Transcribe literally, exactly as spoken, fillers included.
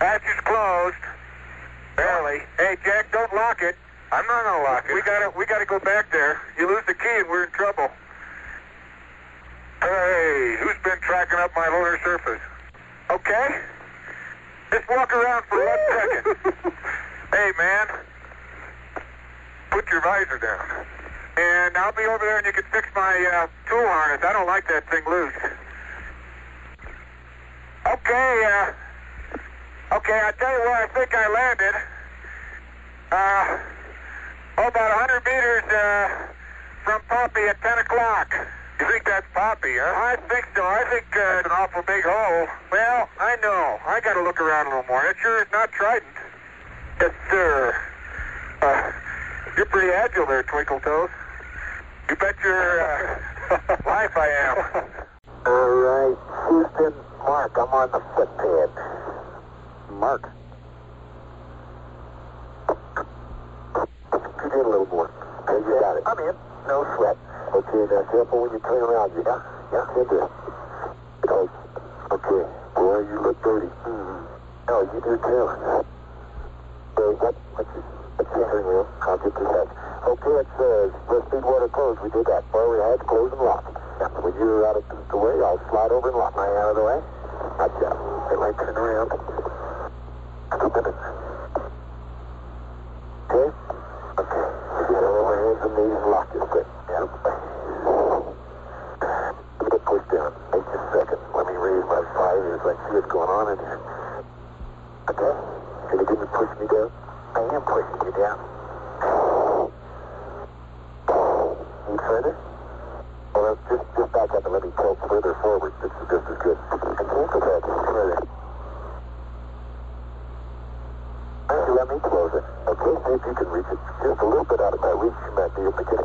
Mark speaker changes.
Speaker 1: Hatch is closed. Barely. Hey, Jack, don't lock it.
Speaker 2: I'm not gonna lock it.
Speaker 1: We gotta, we gotta go back there. You lose the key and we're in trouble. Hey, who's been tracking up my lunar surface? Okay. Just walk around for one second. Hey, man. Put your visor down. And I'll be over there and you can fix my uh, tool harness. I don't like that thing loose. Okay, uh, okay, I'll tell you where I think I landed. Uh, oh, about one hundred meters uh, from Poppy at ten o'clock.
Speaker 2: You think that's Poppy, huh?
Speaker 1: I think so. I think uh, it's an awful big hole. Well, I know. I got to look around a little more. It sure is not Trident. Yes, sir. Uh, you're pretty agile there, Twinkle Toes. You bet your uh, life I am.
Speaker 3: All right, Houston, Mark, I'm on the footpad.
Speaker 2: Mark.
Speaker 3: Could you a little more? Hey, you got it. I'm in. No sweat. Okay, now careful when you turn around. You yeah, yeah, into it. Oh, okay. Boy, you look dirty. Mm-hmm. No, you do too. Okay, what, what's your, what's your steering wheel? I'll get to that. Okay, it's uh, the speed water closed. We did that. Well, we had to close and lock. Yeah, when you're out of the way, I'll slide over and lock. Am I out of the way? Gotcha. It might turn around. Keep it. Okay? Okay. If you have my hands and knees, lock this thing. Yeah. Let me get pushed down. Wait just a second. Let me raise my visor so I can see what's going on in here. Okay? Can you give me push me down? I am pushing you down. Need further? Well, just, just back up and let me tilt further forward. This is just as good. I can't go back any further. Let me close it. Okay, see if you can reach it. Just a little bit out of my reach. You might be able to get